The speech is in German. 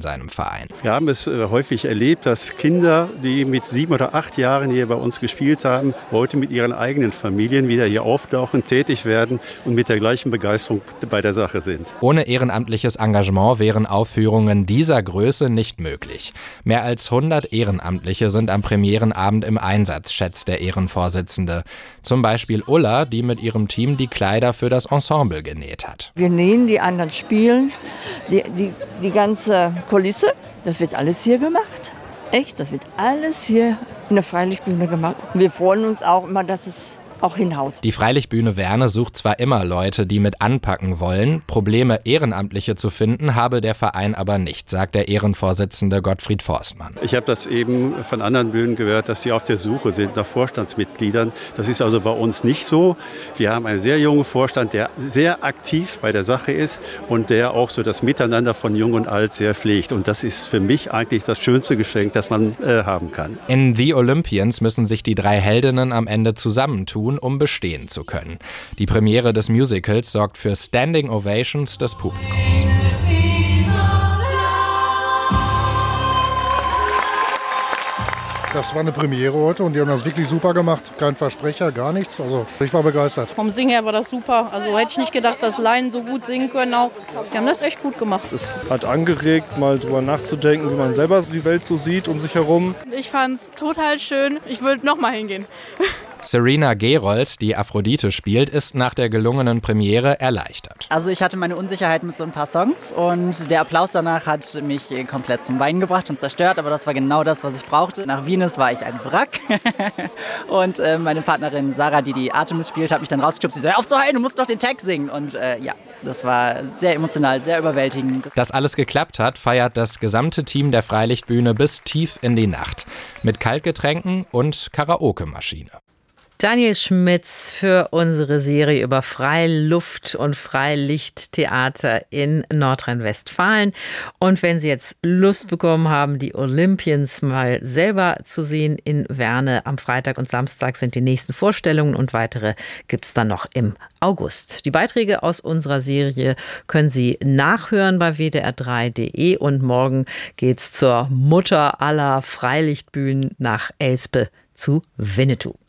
seinem Verein. Wir haben es häufig erlebt, dass Kinder, die mit 7 oder 8 Jahren hier bei uns gespielt haben, heute mit ihren eigenen Familien wieder hier auftauchen, tätig werden und mit der gleichen Begeisterung bei der Sache sind. Ohne ehrenamtliches Engagement wären Aufführungen dieser Größe nicht möglich. Mehr als 100 Ehrenamtliche sind am Premierenabend im Einsatz, schätzt der Ehrenvorsitzende. Zum Beispiel Ulla, die mit ihrem Team die Kleider für das Ensemble genäht hat. Wir nähen, die anderen spielen, die ganze Kulisse, das wird alles hier gemacht. Echt, das wird alles hier in der Freilichtbühne gemacht. Wir freuen uns auch immer, dass es auch hinhaut. Die Freilichtbühne Werne sucht zwar immer Leute, die mit anpacken wollen, Probleme, Ehrenamtliche zu finden, habe der Verein aber nicht, sagt der Ehrenvorsitzende Gottfried Forstmann. Ich habe das eben von anderen Bühnen gehört, dass sie auf der Suche sind nach Vorstandsmitgliedern. Das ist also bei uns nicht so. Wir haben einen sehr jungen Vorstand, der sehr aktiv bei der Sache ist und der auch so das Miteinander von Jung und Alt sehr pflegt. Und das ist für mich eigentlich das schönste Geschenk, das man haben kann. In The Olympians müssen sich die 3 Heldinnen am Ende zusammentun, um bestehen zu können. Die Premiere des Musicals sorgt für Standing Ovations des Publikums. Das war eine Premiere heute und die haben das wirklich super gemacht. Kein Versprecher, gar nichts. Also ich war begeistert. Vom Singen her war das super. Also hätte ich nicht gedacht, dass Laien so gut singen können auch. Die haben das echt gut gemacht. Es hat angeregt, mal drüber nachzudenken, wie man selber die Welt so sieht um sich herum. Ich fand es total schön. Ich würde noch mal hingehen. Serena Gerold, die Aphrodite spielt, ist nach der gelungenen Premiere erleichtert. Also ich hatte meine Unsicherheit mit so ein paar Songs und der Applaus danach hat mich komplett zum Weinen gebracht und zerstört, aber das war genau das, was ich brauchte. Nach Venus war ich ein Wrack und meine Partnerin Sarah, die Artemis spielt, hat mich dann rausgeschubst. Sie so, hör auf zu heulen, du musst doch den Tag singen. Und ja, das war sehr emotional, sehr überwältigend. Dass alles geklappt hat, feiert das gesamte Team der Freilichtbühne bis tief in die Nacht. Mit Kaltgetränken und Karaoke-Maschine. Daniel Schmitz für unsere Serie über Freiluft- und Freilichttheater in Nordrhein-Westfalen. Und wenn Sie jetzt Lust bekommen haben, die Olympians mal selber zu sehen in Werne, am Freitag und Samstag sind die nächsten Vorstellungen und weitere gibt es dann noch im August. Die Beiträge aus unserer Serie können Sie nachhören bei wdr3.de und morgen geht's zur Mutter aller Freilichtbühnen nach Elspe zu Winnetou.